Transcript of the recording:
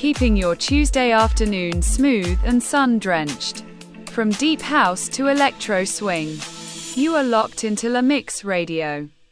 keeping your Tuesday afternoon smooth and sun-drenched. From deep house to electro swing, you are locked into La Mix Radio.